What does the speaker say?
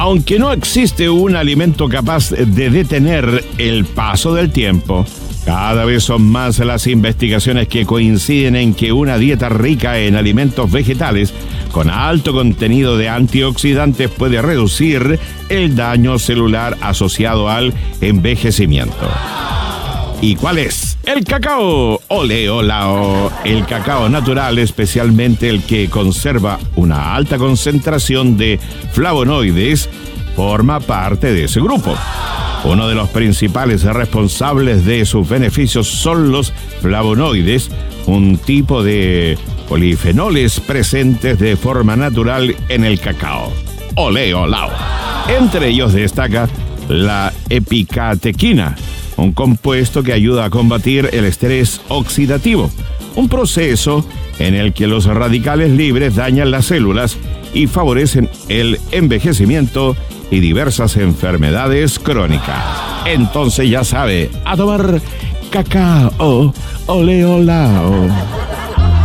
Aunque no existe un alimento capaz de detener el paso del tiempo, cada vez son más las investigaciones que coinciden en que una dieta rica en alimentos vegetales con alto contenido de antioxidantes puede reducir el daño celular asociado al envejecimiento. ¿Y cuál es? El cacao. Ole olao. El cacao natural, especialmente el que conserva una alta concentración de flavonoides, forma parte de ese grupo. Uno de los principales responsables de sus beneficios son los flavonoides, un tipo de polifenoles presentes de forma natural en el cacao. Ole olao. Entre ellos destaca la epicatequina, un compuesto que ayuda a combatir el estrés oxidativo, un proceso en el que los radicales libres dañan las células y favorecen el envejecimiento y diversas enfermedades crónicas. Entonces ya sabe, a tomar cacao, ole olao.